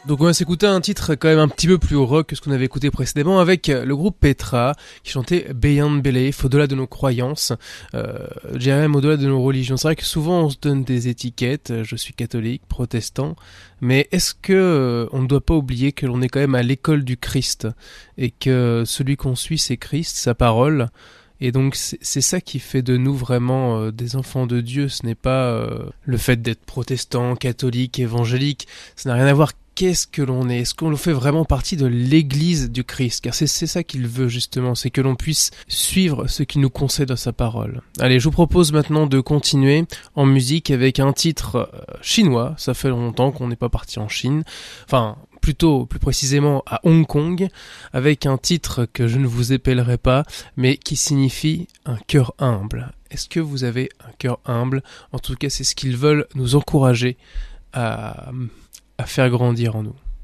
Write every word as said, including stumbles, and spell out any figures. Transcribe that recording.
Donc on va s'écouter un titre quand même un petit peu plus rock que ce qu'on avait écouté précédemment avec le groupe Petra qui chantait Beyond Belief, au-delà de nos croyances, euh, je dirais même au-delà de nos religions. C'est vrai que souvent on se donne des étiquettes, je suis catholique, protestant, mais est-ce que euh, on ne doit pas oublier que l'on est quand même à l'école du Christ et que celui qu'on suit c'est Christ, sa parole. Et donc c'est, c'est ça qui fait de nous vraiment euh, des enfants de Dieu. Ce n'est pas euh, le fait d'être protestant, catholique, évangélique, ça n'a rien à voir. Qu'est-ce que l'on est ? Est-ce qu'on fait vraiment partie de l'église du Christ ? Car c'est, c'est ça qu'il veut justement, c'est que l'on puisse suivre ce qu'il nous concède à sa parole. Allez, je vous propose maintenant de continuer en musique avec un titre chinois. Ça fait longtemps qu'on n'est pas parti en Chine. Enfin, plutôt, plus précisément à Hong Kong, avec un titre que je ne vous épellerai pas, mais qui signifie un cœur humble. Est-ce que vous avez un cœur humble ? En tout cas, c'est ce qu'ils veulent nous encourager à... à faire grandir en nous.